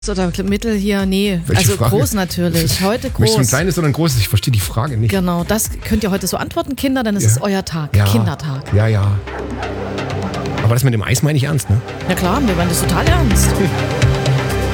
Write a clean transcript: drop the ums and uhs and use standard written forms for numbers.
Oder mittel hier, nee. Welche also Frage? groß natürlich. Heute Möchtest du ein groß. kleines oder ein großes? Ich verstehe die Frage nicht. Genau, das könnt ihr heute so antworten, Kinder, denn es ist euer Tag. Ja. Kindertag. Ja. Aber das mit dem Eis meine ich ernst, ne? Ja klar, wir meinen das total ernst.